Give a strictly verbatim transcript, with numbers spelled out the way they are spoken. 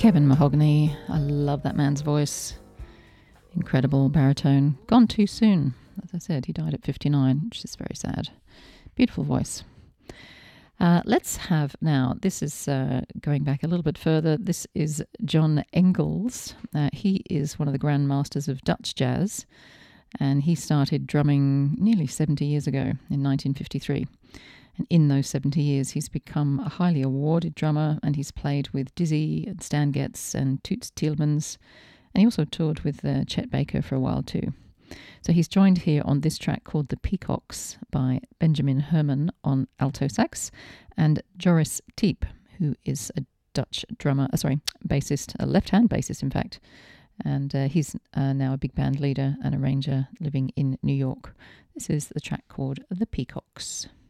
Kevin Mahogany. I love that man's voice. Incredible baritone. Gone too soon. As I said, he died at fifty-nine, which is very sad. Beautiful voice. Uh, let's have now, this is uh, going back a little bit further. This is John Engels. Uh, he is one of the grandmasters of Dutch jazz, and he started drumming nearly seventy years ago in nineteen fifty-three. And in those seventy years, he's become a highly awarded drummer, and he's played with Dizzy and Stan Getz and Toots Thielemans. And he also toured with uh, Chet Baker for a while too. So he's joined here on this track called The Peacocks by Benjamin Herman on alto sax and Joris Teep, who is a Dutch drummer, uh, sorry, bassist, a left-hand bassist in fact. And uh, he's uh, now a big band leader and arranger living in New York. This is the track called The Peacocks.